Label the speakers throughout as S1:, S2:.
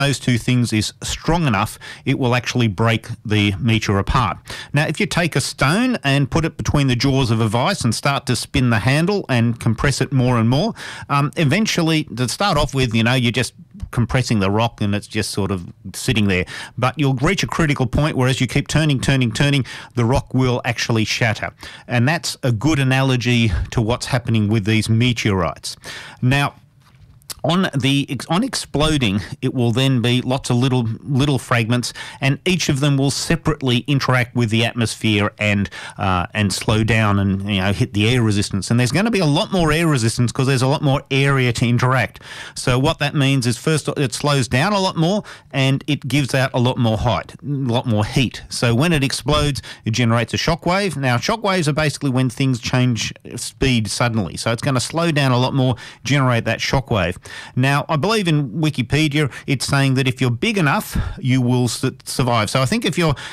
S1: those two things is strong enough, it will actually break the meteor apart. Now, if you take a stone and put it between the jaws of a vice and start to spin the handle and compress it more and more, eventually, to start off with, you're just compressing the rock and it's just sort of sitting there. But you'll reach a critical point where as you keep turning, the rock will actually shatter. And that's a good analogy to what's happening with these meteorites. Now, on exploding, it will then be lots of little fragments, and each of them will separately interact with the atmosphere and slow down and hit the air resistance. And there's going to be a lot more air resistance because there's a lot more area to interact. So what that means is first it slows down a lot more and it gives out a lot more heat. So when it explodes, it generates a shock wave. Now shock waves are basically when things change speed suddenly. So it's going to slow down a lot more, generate that shock wave. Now, I believe in Wikipedia, it's saying that if you're big enough, you will survive. So I think if you're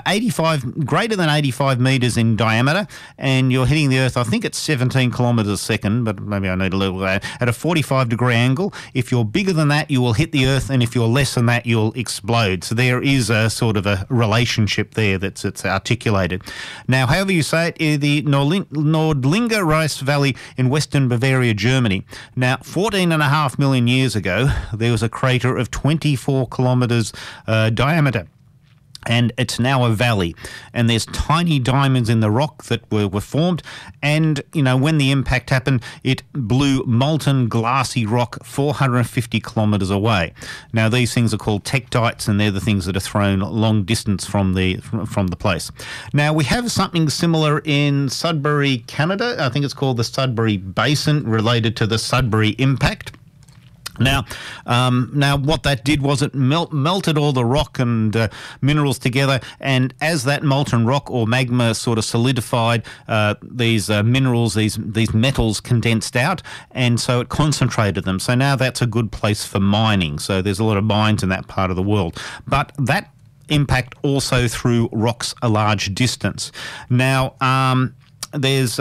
S1: greater than 85 metres in diameter and you're hitting the Earth, I think it's 17 kilometres a second, but maybe I need a little that, at a 45-degree angle. If you're bigger than that, you will hit the Earth, and if you're less than that, you'll explode. So there is a sort of a relationship there that's articulated. Now, however you say it, the Nordlinger Rice Valley in western Bavaria, Germany. Now, 14.5 million years ago, there was a crater of 24 kilometres diameter. And it's now a valley, and there's tiny diamonds in the rock that were formed, and when the impact happened, it blew molten glassy rock 450 kilometres away. Now these things are called tektites, and they're the things that are thrown long distance from the place. Now we have something similar in Sudbury, Canada. I think it's called the Sudbury Basin, related to the Sudbury impact. Now what that did was it melted all the rock and minerals together, and as that molten rock or magma sort of solidified, these minerals, these metals condensed out, and so it concentrated them. So now that's a good place for mining. So there's a lot of mines in that part of the world. But that impact also threw rocks a large distance. Now, that's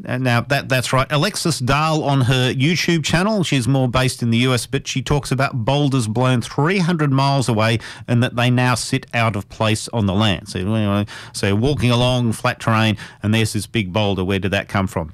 S1: right. Alexis Dahl on her YouTube channel, she's more based in the US, but she talks about boulders blown 300 miles away and that they now sit out of place on the land. So walking along flat terrain and there's this big boulder. Where did that come from?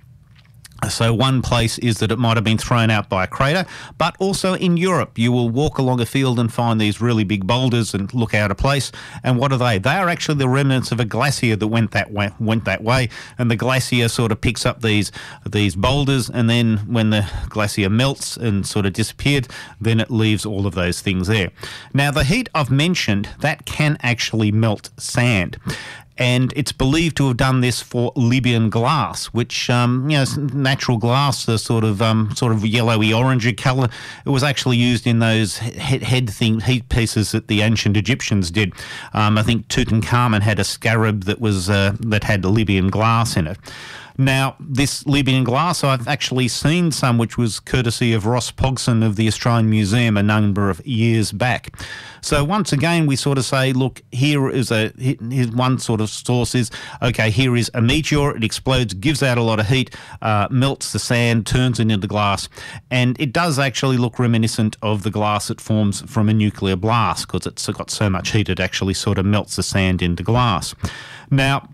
S1: So one place is that it might have been thrown out by a crater, but also in Europe, you will walk along a field and find these really big boulders and look out of place. And what are they? They are actually the remnants of a glacier that went that way, and the glacier sort of picks up these boulders, and then when the glacier melts and sort of disappeared, then it leaves all of those things there. Now, the heat I've mentioned, that can actually melt sand. And it's believed to have done this for Libyan glass, which, natural glass, the sort of yellowy orangey colour. It was actually used in those heat pieces that the ancient Egyptians did. I think Tutankhamun had a scarab that had Libyan glass in it. Now, this Libyan glass, I've actually seen some which was courtesy of Ross Pogson of the Australian Museum a number of years back. So once again, we sort of say, look, here's one sort of source is, okay, here is a meteor, it explodes, gives out a lot of heat, melts the sand, turns it into glass, and it does actually look reminiscent of the glass that forms from a nuclear blast because it's got so much heat it actually sort of melts the sand into glass. Now,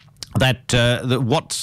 S1: the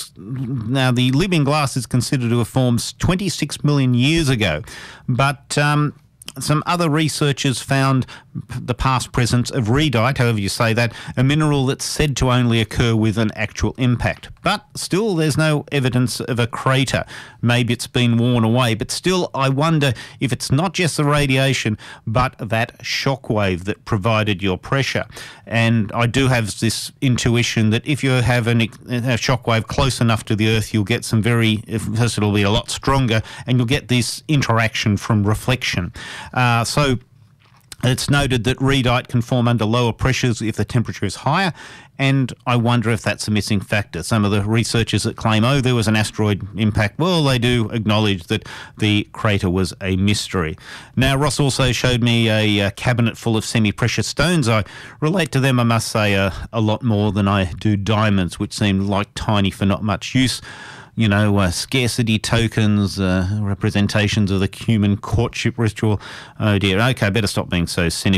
S1: Libyan glass is considered to have formed 26 million years ago, but some other researchers found the past presence of rhyolite, however you say that, a mineral that's said to only occur with an actual impact. But still, there's no evidence of a crater. Maybe it's been worn away, but still, I wonder if it's not just the radiation, but that shock wave that provided your pressure. And I do have this intuition that if you have a shock wave close enough to the Earth, you'll get first it'll be a lot stronger, and you'll get this interaction from reflection. So it's noted that rhyolite can form under lower pressures if the temperature is higher, and I wonder if that's a missing factor. Some of the researchers that claim, there was an asteroid impact, well, they do acknowledge that the crater was a mystery. Now, Ross also showed me a cabinet full of semi-precious stones. I relate to them, I must say, a lot more than I do diamonds, which seem like tiny for not much use. scarcity tokens, representations of the human courtship ritual. Oh dear. Okay, better stop being so cynical.